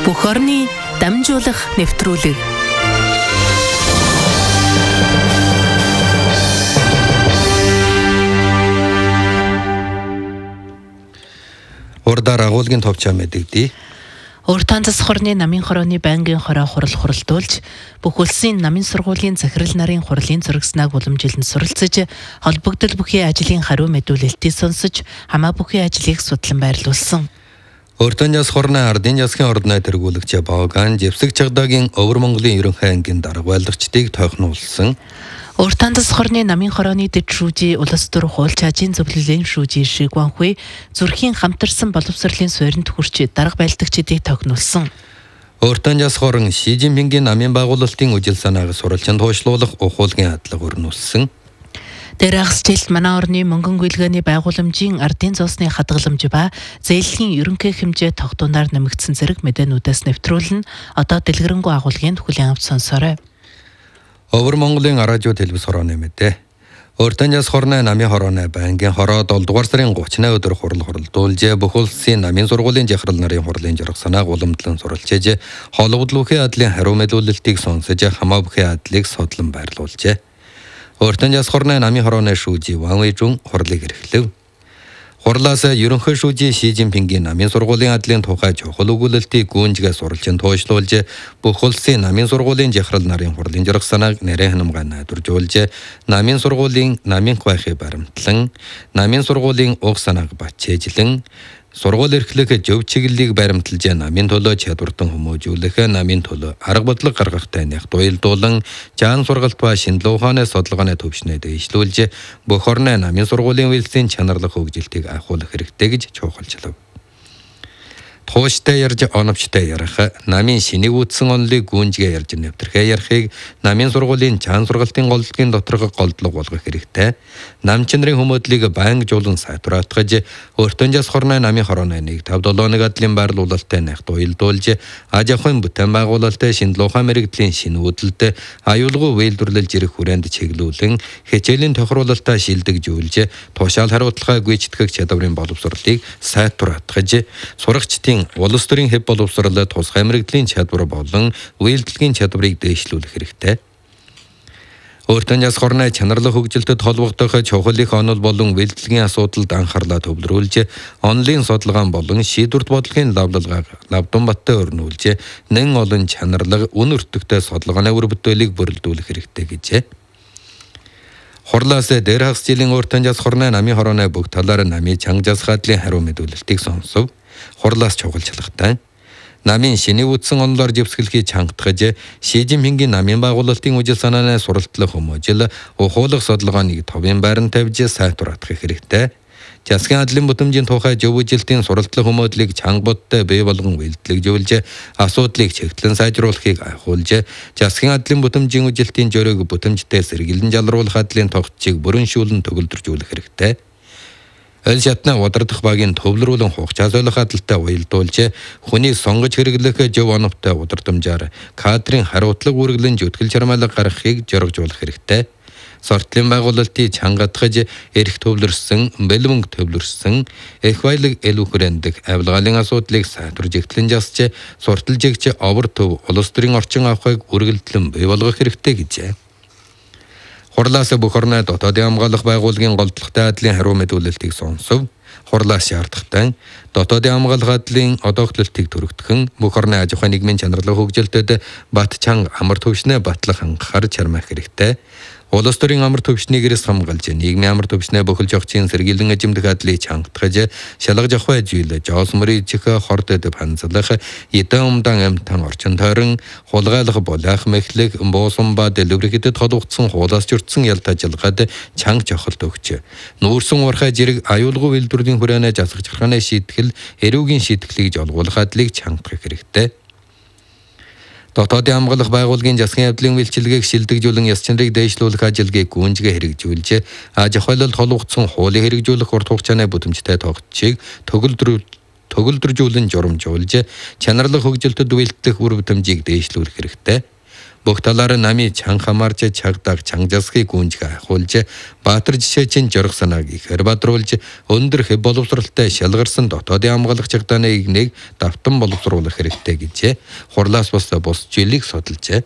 Бүх орны дамжуулах нэвтрүүлэг. Урдаар агуулгын товчоо мэдэгдээ. Уртан засах хорны намын хорооны байнгын хороо хуралдуулж бүх улсын намын сургуулийн захирал нарын хурлын зурагснаг уламжилан суралцаж холбогдол бүхий ажлын хариу мэдүүлэлтийг сонсож хамаа бүхий ажлыг судлан байрлуулсан. Уртан засах хорны ардын засгийн ордны тэргүүлэгч Боган Живсэг Чагдагийн Өвөр Монголын ерөнхий ангийн дарга байлагчдыг тойхнуулсан. Уртан засах хорны намын хорооны дэд шүүжи улс төр хууль чаажийн зөвлөлийн шүүжи Шигванхуй зүрхийн хамтарсан боловсролын суурьнд хүрч дарга байлагчдыг тойхнуулсан. Уртан засах хорн Ши Жинпингийн намын байгуулалтын үжил санааг сурвалжинд хойшлуулах ухуулгын хадлага өрнүүлсэн. Дээрхсжилт манай орны мөнгөн гүйлгээний байгууламжийн ардын зоосны хадгаламж ба зээлхийн ерөнхий хэмжээ тогтооноор нэмэгдсэн зэрэг мэдээнүүдээс нэвтрүүлэн одоо дэлгэрэнгүй агуулгын хүлээн авч сонсоорой. Өвөр Монголын радио телевиз хорооны мэдээ. Уртан засах хорны намын хорооны байнгын хороо 7 дугаар сарын 30-ны өдөр хуралдуулж бүх улсын намын сургуулийн захирал нарын хурлын жаргах санааг уламжлан суралцж холбогдлын адлын хариу мэдүүлэлтийг сонсож хамаа бүхий адлыг судлан байрлуулжээ. Уртан засах хорны намын хорооны шүүжи Ван Вэйжун хурлыг эрхлэв. Хурлаас ерөнхий шүүжи Ши Жинпингийн намын сургуулийн адлын тухай чухал өгүүлэлтийг гүнжгээ сурвалжинд хойшлуулж бүх улсын намын сургуулийн захирал нарын хурлын жаргах санааг нэрэн ханамгай найдваржуулж намын сургуулийн намын байхыг баримтлан намын сургуулийн уг санааг бачээжлэн сургууль эрхлэх зөв чиглэлийг баримталж намын төлөө чадвартан хүмүүжүүлэх намын төлөө арга бодлого гаргахтай нэх дуйлдуулан жаан сургалт ба шинжилгээ ухааны судалгааны төвшнөд дэвшлүүлж бүх орны намын сургуулийн үйлсийн чанарлах хөгжилтийг ахиулах хэрэгтэй гэж чухалчлав. Тууштай ярьж оновчтой ярих, намын шинийг үтсэн онлыг гүнжгээ ярьж нэвтрэхээ ярихыг намын сургуулийн чаан сургалтын голдлогын доторх голдлого болгох хэрэгтэй. Намчин нарын хүмүүдлийг байнга жуулан сайтруулж, Уртан засах хорны намын хорооны 1-5-7 адлын байрлуулалттай нэх дуйлдуулж, аж ахуйн бүтээн байгуулалттай шинжилгээ ухаан мэрэгдлийн шинэ үүдэлд аюулгүй үйлдвэрлэлж ирэх хүрээнд чиглүүлэн хичээлийн тохируулалтаа шилдэгжүүлж, тушаал хариуцлагаа гүйцэтгэх чадварын боловсролыг сайтруулж, сурагчдын улс төрийн хэв боловсрол тусгай мэрэгдлийн чадвар болон үйлдэлгийн чадварыг дэвшлүүлэх хэрэгтэй. Уртан засах хорны чанарлах хөгжилтэд холбогдох чухал их онол болон үйлдэлгийн асуудалд анхаарлаа төвлөрүүлж, онлын судалгаан болон шийдвэрт бодлогын лавлалгааг лавдан баттай өрнүүлж, нэн олон чанарлаг үн өртөгтэй судалгааны үр бүтээлийг бүрэлдүүлэх хэрэгтэй гэжээ. Хурлаас дээрхсжилийн уртан засах хорны намын хорооны бүх талаар намын чанга засах адлын хариу мэдүүлэлтийг сонсов. Хурлаас чухалчлагтай. Намын шинийг үтсэн онлоор живсгэлхий чангатгаж, Ши Жинпингийн намын байгуулалтын үжил санааны суралцлах хүмүүжил ухуулах судалгааныг товын байранд тавьж сайтруулах хэрэгтэй. Засгийн адлын бүтэмжийн тухай зөв үжилтийн суралцлах хүмүүдлийг чанга бодтой бий болгон үйлдэлжүүлж, асуудлыг чигтлэн сайжруулахыг ахиулж, засгийн адлын бүтэмжийн үжилтийн жөрөөг бүтэмжтэй сэргийлэн жалруулах адлын тогтцыг бүрэншүүлэн төгөлдржүүлэх хэрэгтэй. Аль шатны удирдах багийн төвлөрүүлэн хугацаа солих хадалтай уялдуулж, хүнийг сонгож хэрэглэх зөв оновтой удирдамжаар кадрын хариуцлага үргэлэн зүтгэл чармайлга гаргахыг зоригжуулах хэрэгтэй. Сортлын байгуулалтыг чангатгаж, эрх төвлөрсөн, бэлмөнг төвлөрсөн, их баялаг эл үхрэндэх авилгаалын асуудлыг сайтруулж ихтлэн жасж, сурталжигч овор төв улс төрийн орчин авахыг үргэлжлэн бий болгох хэрэгтэй гэжээ. Хурлаас бүх орны дотоодын хамгаалах байгууллагын голдлоготой адлын хариу мэдүүлэлтийг сонсов. Хурлаас шаардлагатай дотоодын хамгаалах адлын одоогтлолтыг төрөгдөхөн бүх орны аж ахуйн нийгмийн чанарлах хөгжилтэд бат чанга амар төвшнээ батлах хангахаар чармаах хэрэгтэй. Улс төрийн амар төвшнийг эрэс хамгаалж, нийгмийн амар төвшнээ бүхэл жогчийн сэргийлэн эзэмдэх адлыг чангатгаж, шалгаж ахуй жилээ жоос мөрийчих хордод панцлах, эдэн умдан амтан орчин тойрон хулгайлах болах мэхлэг буусан ба дэлгүрэхэд холбогдсон хуулаас жүрдсэн ялт ажиллагаад чанга жохолт өгч, нүүрсэн урхай зэрэг аюулгүй үйлдвэрлэлийн хүрээнэ засах жарханы шийтгэл, эрүүгийн шийтгэлийг жолгуулах адлыг чангатгах хэрэгтэй. Дотоодын хамгаалах байгууллагын засгийн явдлын үйлчилгээг шилдэгжүүлэн яс чанарыг дэвшлүүлэх ажилгийг гүнжгээ хэрэгжүүлж, аж ахуйлалд холбогдсон хуулийн хэрэгжүүлэх урт хугацааны бүтэмжтэй тогтцыг төгөлдржүүлэн журамжуулж, чанарлах хөгжилтэд үйлдэх үр бүтэмжийг дэвшлүүлэх хэрэгтэй. Бүх талаар намын чанга хамаарч чагдаг чанга засгийг гүнжгэ ахуулж Баатар жишээчин жорох санааг ихээр бадруулж өндөр хэв боловсралтай шалгарсан дотоодын хамгаалах чагдааныг нэг давтан боловсруулах хэрэгтэй гэж хурлаас бус жилийг судалжээ.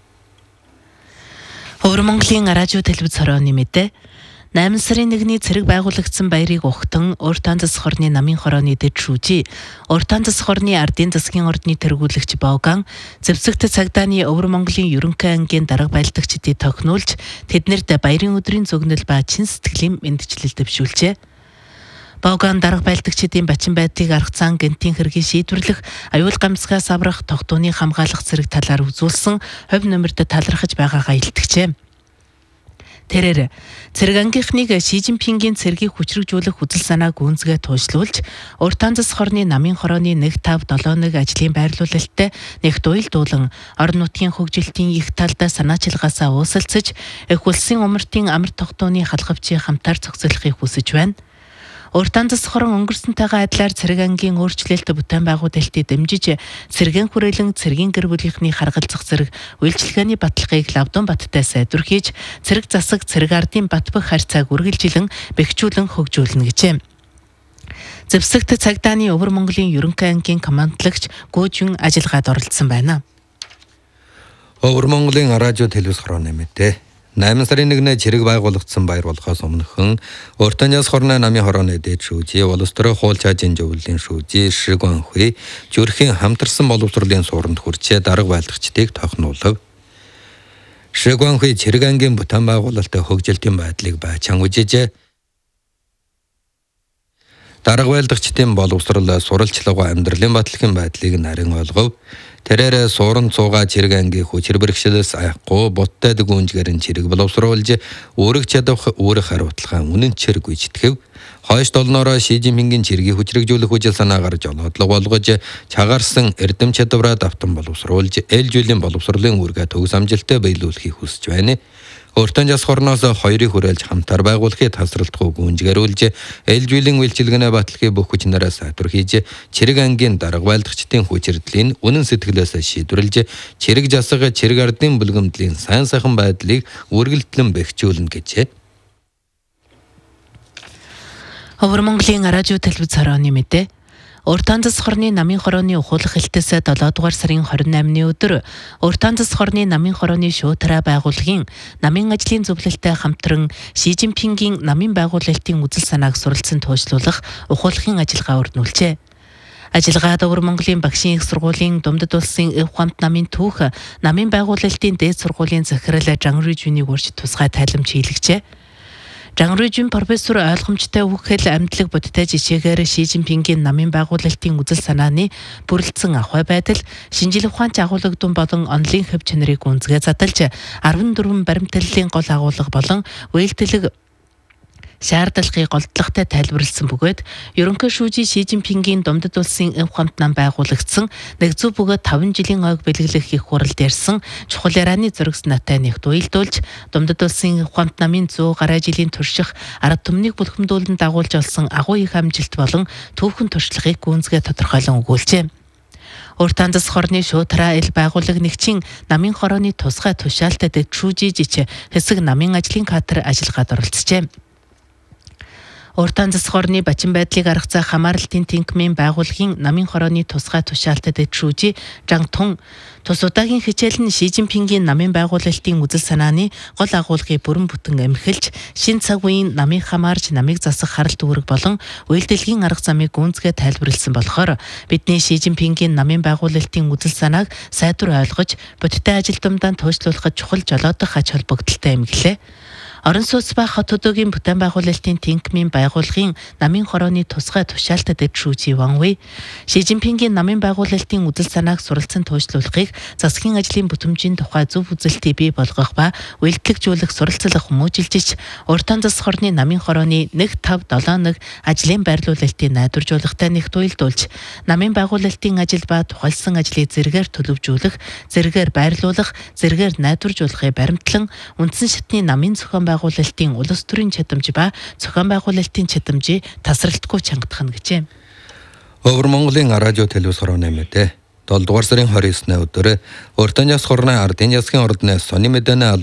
Өвөр Монголын радио телевиз хорооны мэдээ 8 сарын 1-ний цэрэг байгуулагдсан баярыг ухтан Уртаан засаг хорны намын хорооны дэд шүүжи Уртаан засаг хорны ардын засгийн ордны тэргүүлэгч Боган зэвсэгт цагдааны Өвөр Монголын ерөнхий ангийн дарга байлдагчдыг тохинулж тэднэрт баярын өдрийн зөгнөл ба чин сэтгэлийн мэндчлэл дэвшүүлжээ. Боган дарга байлдагчдын бачин байдлыг арга зан гэнтийн хэргийг шийдвэрлэх, аюул гамсгаас аврах, тогтооныг хамгаалах зэрэг талаар үзүүлсэн хувь нэмэрт талархаж байгаагаа илтгэжээ. Тэрээр цэрэг ангийнхныг Ши Жинпингийн цэргийг хүчрэгжүүлэх үзэл санааг гүнзгээ туушлуулж, Уртаан засаг хорны намын хорооны 1-5-7 ажлын байрлуулалттай нэгт уялдуулан орон нутгийн хөгжилтийн их талдаа санаачилгаасаа уусалцаж, их улсын умартын амар тогтооны халхавчийг хамтаар зохицуулахыг хүсэж байна. Уртаан засаг хорон өнгөрсөнтэйгээ адилаар цэрэг ангийн өөрчлөлт бүтээн байгуулалтыг дэмжиж цэргийн хүрээлэн цэргийн гэр бүлийнхний харгалзах зэрэг үйлчилгээний баталгааг лавдун баттай сайдвар хийж цэрэг засаг цэрэг ардын бат бөх харьцааг үргэлжилэн бэхжүүлэн хөгжүүлнэ гэжээ. Зэвсэгт цагдааны Өвөр Монголын ерөнхий ангийн командлагч Гүүжин ажиллагаад оролцсон байна. Өвөр Монголын радио телевиз хорооны мэдээ 8 сарын 1-ний цэрэг байгуулагдсан баяр болохоос өмнөхөн Уртаан засаг хорны намын хорооны дэд шүүжи улс төрийн хууль чаажийн зөвлөлийн шүүжи Ши Гуанхуй зүрхийн хамтарсан боловсролын сууранд хүрчээ дарга байлдагчдыг тохинулв. Ши Гуанхуй цэрэг ангийн бүтээн байгуулалтын хөгжилтийн байдлыг байчан үжиж дарга байлдагчдын боловсрол суралцлага амьдралын батлагын байдлыг нарийн олгов. Тэрээр сууран цууга цэрэг ангийн хүчээр бэрхшээлээс аяхгүй буттай дэгүнжгэрэн цэрэг боловсруулж өөрөг чадах өөрөг хариуцлага үнэн чирэг гүйцэтгэв. Хойш долноороо Ши Жинпингийн цэргийг хүчрэгжүүлэх үжил санаагаар жолоодлого болгож чагаарсан эрдэм чадвараа давтан боловсруулж эл жилийн боловсролын үүргээ төгс амжилттай биелүүлэхийг хүсэж байна. Уртаан засаг хорноос хоёрыг хүрээлж хамтар байгуулахыг тасралтгүй гүнжгэрүүлж эл жилийн үйлчилгээний баталгааг бүх хүчнээрээ сайтвар хийж цэрэг ангийн дарга байлдагчдын хүчирдлийн үнэн сэтгэлээс шийдвэрлж цэрэг засаг цэрэг ардын бүлгэмдлийн сайн сайхан байдлыг үргэлжлэн бэхжүүлнэ гэжээ. Өвөр Монголын радио телевиз хорооны мэдээ Уртаан засаг хорны намын хорооны ухуулах хэлтээс 7 дугаар сарын 28-ны өдөр Уртаан засаг хорны намын хорооны шуудараа байгууллагын намын ажлын зөвлөлтөй хамтран Ши Жинпингийн намын байгуулалтын үзэл санааг суралцсан туушлуулах ухуулахын ажиллагаа өрнүүлжээ. Ажиллагаад Өвөр Монголын багшийн их сургуулийн Думдад улсын эв ухаамт намын түүх намын байгуулалтын дээд сургуулийн захирал Жан Рүжүнийг урьж тусгай тайлбарч хийлгэжээ. Жан Рүжүн профессор ойлгомжтой үхэл амьдлаг бодтой жишээгээр Ши Жинпингийн намын байгуулалтын үзэл санааны бүрэлдсэн ахуй байдал, шинжлэх ухаанч агуулгадун болон онлын хэв чанарыг гүнзгий задлж 14 баримтлалын гол агуулга болон үйлдэлэг шаардлагыг голдлагатай тайлбарлсан бөгөөд ерөнхий шүүжи Ши Жинпингийн Думдад улсын эв ухаамт нам байгуулагдсан нэгзүү бөгөөд 5 жилийн ойг бэлгэлэх их хуралд ярьсан чухал ярианы зөрөг санаатай нэгт уялдуулж Думдад улсын эв ухаамт намын 100 гаруй жилийн турших арга түмнийг бүлхэмдүүлэн дагуулж олсон агуу их амжилт болон түүхэн туршлагыг гүнзгий тодорхойлон өгүүлжээ. Уртаан засаг хорны шуудараа ил байгууллага нэгчин намын хорооны тусгай тушаалтад шүүжиж хэсэг намын ажлын кадр ажиллагаад оролцжээ. Уртаан засаг хорны бачин байдлыг арга зах хамааралтын тэнхимийн байгууллагын намын хорооны тусгай тушаалтад шүүжи Жан Тун тус удаагийн хичээл нь Ши Жинпингийн намын байгуулалтын үзэл санааны гол агуулгыг бүрэн бүтэн эмхэлж шин цаг үеийн намыг хамаарж намыг засах харалт үүрэг болон үйлдэлгийн арга замыг гүнзгий тайлбарлсан болохоор бидний Ши Жинпингийн намын байгуулалтын үзэл санааг сайдвар ойлгож бодиттой ажилтнуудаа туушлуулахад чухал жолоодох ач холбогдолтой эмгэлээ. Орон сууц ба хот хөдөөгийн бүтээн байгуулалтын тэнхимийн байгууллагын намын хорооны тусгай тушаалтад шүүжи Ванвей Ши Жинпингийн намын байгуулалтын үзэл санааг суралцсан туушлуулахыг засгийн ажлын бүтэмжийн тухай зөв үзэлтийг бий болгох ба үйлдэлжүүлэх суралцлах хүмүүжилж Уртаан засаг хорны намын хорооны 1-5-7 ажлын байрлуулалтын найдваржуулалттай нэгт уялдуулж намын байгуулалтын ажил ба тухайлсан ажлыг зэрэгээр төлөвжүүлэх, зэрэгээр байрлуулах, зэрэгээр найдваржуулахыг баримтлан үндсэн шатны намын зохион байгуулалтын улс төрийн чадамж ба зохион байгуулалтын чадамжийг тасралтгүй чангадах нь гэжээ. Өвөр Монголын радио телевиз хорооны мэдээ 7 дугаар сарын 29-ны өдөр Өртөн Яс хорны ардын ясгийн ордны сони мэдэнэ